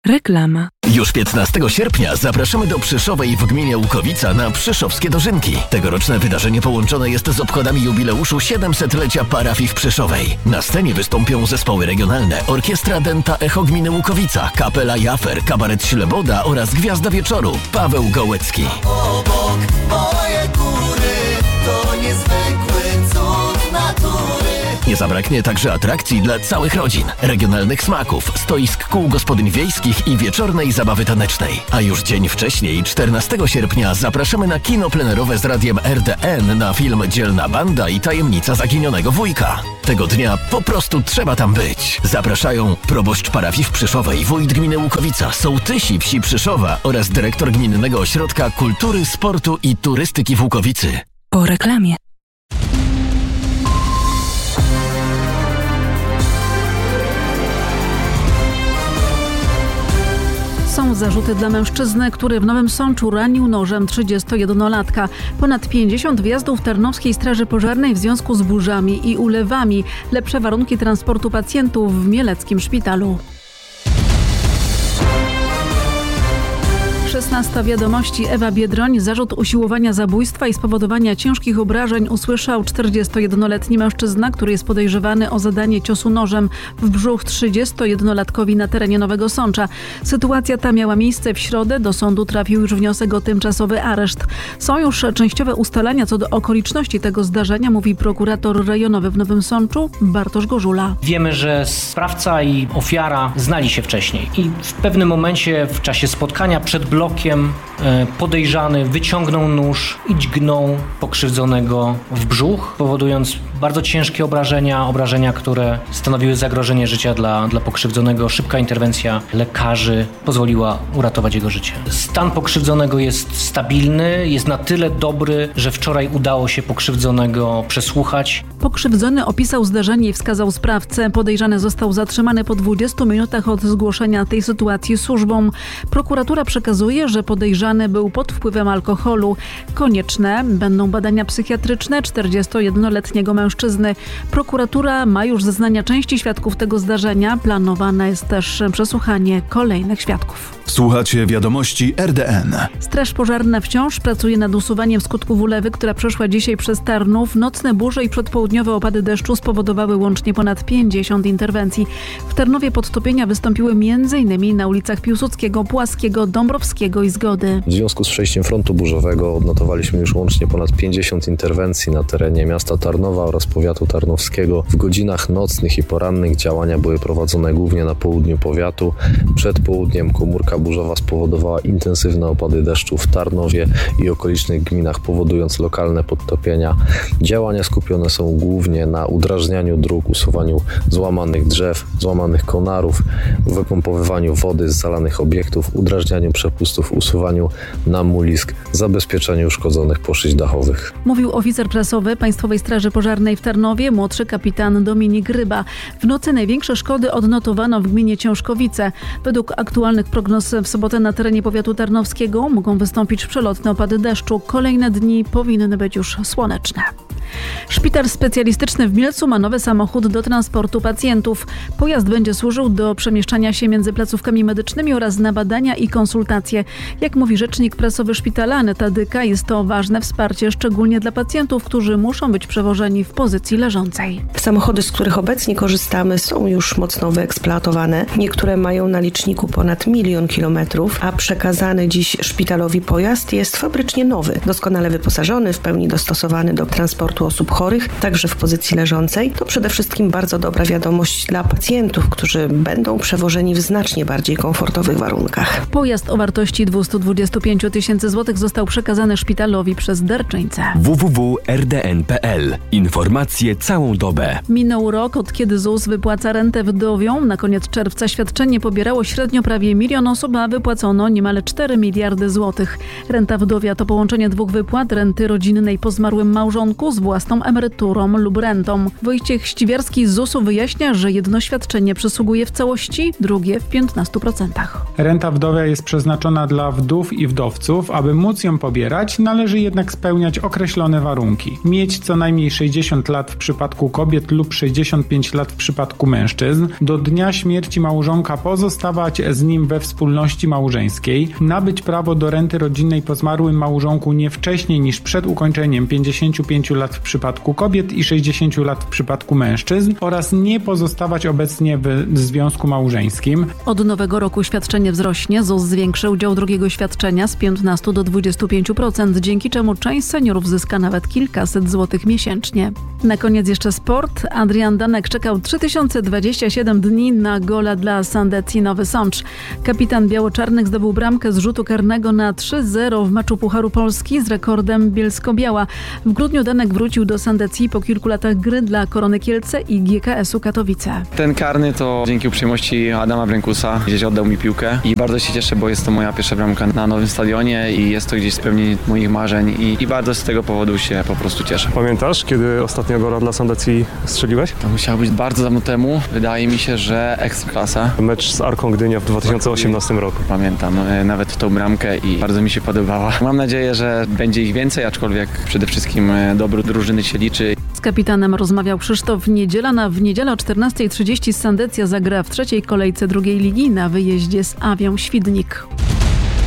Reklama. Już 15 sierpnia zapraszamy do Przyszowej w gminie Łukowica na Przyszowskie Dożynki. Tegoroczne wydarzenie połączone jest z obchodami jubileuszu 700-lecia parafii w Przyszowej. Na scenie wystąpią zespoły regionalne, Orkiestra Denta Echo Gminy Łukowica, Kapela Jafer, Kabaret Śleboda oraz Gwiazda Wieczoru Paweł Gołecki. Obok moje góry to niezwykły cud natury. Nie zabraknie także atrakcji dla całych rodzin, regionalnych smaków, stoisk kół gospodyń wiejskich i wieczornej zabawy tanecznej. A już dzień wcześniej, 14 sierpnia, zapraszamy na kino plenerowe z radiem RDN na film Dzielna Banda i Tajemnica Zaginionego Wujka. Tego dnia po prostu trzeba tam być. Zapraszają proboszcz parafii w Przyszowej, wójt gminy Łukowica, sołtysi wsi Przyszowa oraz dyrektor Gminnego Ośrodka Kultury, Sportu i Turystyki w Łukowicy. Po reklamie. Są zarzuty dla mężczyzny, który w Nowym Sączu ranił nożem 31-latka. Ponad 50 wjazdów Tarnowskiej Straży Pożarnej w związku z burzami i ulewami. Lepsze warunki transportu pacjentów w mieleckim szpitalu. 16 Wiadomości. Ewa Biedroń. Zarzut usiłowania zabójstwa i spowodowania ciężkich obrażeń usłyszał 41-letni mężczyzna, który jest podejrzewany o zadanie ciosu nożem w brzuch 31-latkowi na terenie Nowego Sącza. Sytuacja ta miała miejsce w środę. Do sądu trafił już wniosek o tymczasowy areszt. Są już częściowe ustalenia co do okoliczności tego zdarzenia, mówi prokurator rejonowy w Nowym Sączu Bartosz Gorzula. Wiemy, że sprawca i ofiara znali się wcześniej i w pewnym momencie w czasie spotkania przed blokiem podejrzany wyciągnął nóż i dźgnął pokrzywdzonego w brzuch, powodując bardzo ciężkie obrażenia, które stanowiły zagrożenie życia dla pokrzywdzonego. Szybka interwencja lekarzy pozwoliła uratować jego życie. Stan pokrzywdzonego jest stabilny, jest na tyle dobry, że wczoraj udało się pokrzywdzonego przesłuchać. Pokrzywdzony opisał zdarzenie i wskazał sprawcę. Podejrzany został zatrzymany po 20 minutach od zgłoszenia tej sytuacji służbom. Prokuratura przekazuje, że podejrzany był pod wpływem alkoholu. Konieczne będą badania psychiatryczne 41-letniego mężczyzny. Prokuratura ma już zeznania części świadków tego zdarzenia. Planowane jest też przesłuchanie kolejnych świadków. Słuchacie wiadomości RDN. Straż Pożarna wciąż pracuje nad usuwaniem skutków ulewy, która przeszła dzisiaj przez Tarnów. Nocne burze i przedpołudniowe opady deszczu spowodowały łącznie ponad 50 interwencji. W Tarnowie podtopienia wystąpiły m.in. na ulicach Piłsudskiego, Płaskiego, Dąbrowskiego i Zgody. W związku z przejściem frontu burzowego odnotowaliśmy już łącznie ponad 50 interwencji na terenie miasta Tarnowa oraz powiatu tarnowskiego. W godzinach nocnych i porannych działania były prowadzone głównie na południu powiatu. Przed południem komórka burzowa spowodowała intensywne opady deszczu w Tarnowie i okolicznych gminach, powodując lokalne podtopienia. Działania skupione są głównie na udrażnianiu dróg, usuwaniu złamanych drzew, złamanych konarów, wypompowywaniu wody z zalanych obiektów, udrażnianiu przepustów, usuwaniu namulisk, zabezpieczaniu uszkodzonych poszyć dachowych. Mówił oficer prasowy Państwowej Straży Pożarnej w Tarnowie, młodszy kapitan Dominik Ryba. W nocy największe szkody odnotowano w gminie Ciążkowice. Według aktualnych prognoz w sobotę na terenie powiatu tarnowskiego mogą wystąpić przelotne opady deszczu. Kolejne dni powinny być już słoneczne. Szpital specjalistyczny w Mielcu ma nowy samochód do transportu pacjentów. Pojazd będzie służył do przemieszczania się między placówkami medycznymi oraz na badania i konsultacje. Jak mówi rzecznik prasowy szpitala Aneta Dyka, jest to ważne wsparcie, szczególnie dla pacjentów, którzy muszą być przewożeni w pozycji leżącej. Samochody, z których obecnie korzystamy, są już mocno wyeksploatowane. Niektóre mają na liczniku ponad 1 000 000 kilometrów, a przekazany dziś szpitalowi pojazd jest fabrycznie nowy, doskonale wyposażony, w pełni dostosowany do transportu osób chorych, także w pozycji leżącej. To przede wszystkim bardzo dobra wiadomość dla pacjentów, którzy będą przewożeni w znacznie bardziej komfortowych warunkach. Pojazd o wartości 225 000 złotych został przekazany szpitalowi przez darczyńcę. www.rdn.pl. Informacje całą dobę. Minął rok, od kiedy ZUS wypłaca rentę wdowią. Na koniec czerwca świadczenie pobierało średnio prawie 1 milion osób, a wypłacono niemal 4 miliardy złotych. Renta wdowia to połączenie dwóch wypłat: renty rodzinnej po zmarłym małżonku z własną emeryturą lub rentą. Wojciech Ściwiarski z ZUS-u wyjaśnia, że jedno świadczenie przysługuje w całości, drugie w 15%. Renta wdowia jest przeznaczona dla wdów i wdowców. Aby móc ją pobierać, należy jednak spełniać określone warunki. Mieć co najmniej 60 lat w przypadku kobiet lub 65 lat w przypadku mężczyzn. Do dnia śmierci małżonka pozostawać z nim we wspólności małżeńskiej. Nabyć prawo do renty rodzinnej po zmarłym małżonku nie wcześniej niż przed ukończeniem 55 lat w przypadku kobiet i 60 lat w przypadku mężczyzn oraz nie pozostawać obecnie w związku małżeńskim. Od nowego roku świadczenie wzrośnie. ZUS zwiększy udział drugiego świadczenia z 15 do 25%, dzięki czemu część seniorów zyska nawet kilkaset złotych miesięcznie. Na koniec jeszcze sport. Adrian Danek czekał 3027 dni na gola dla Sandecji Nowy Sącz. Kapitan biało-czarnych zdobył bramkę z rzutu karnego na 3-0 w meczu Pucharu Polski z rekordem Bielsko-Biała. W grudniu Danek wrócił do Sandecji po kilku latach gry dla Korony Kielce i GKS-u Katowice. Ten karny to dzięki uprzejmości Adama Brękusa. Gdzieś oddał mi piłkę i bardzo się cieszę, bo jest to moja pierwsza bramka na nowym stadionie i jest to gdzieś spełnienie moich marzeń i bardzo z tego powodu się po prostu cieszę. Pamiętasz, kiedy ostatniego gola dla Sandecji strzeliłeś? To musiało być bardzo dawno temu. Wydaje mi się, że Ekstraklasa. Mecz z Arką Gdynia w 2018 roku. Pamiętam nawet tą bramkę i bardzo mi się podobała. Mam nadzieję, że będzie ich więcej, aczkolwiek przede wszystkim dobro drużyny się liczy. Z kapitanem rozmawiał Krzysztof Niedziela. W niedzielę o 14:30 Sandecja zagra w trzeciej kolejce drugiej ligi na wyjeździe z Awią Świdnik.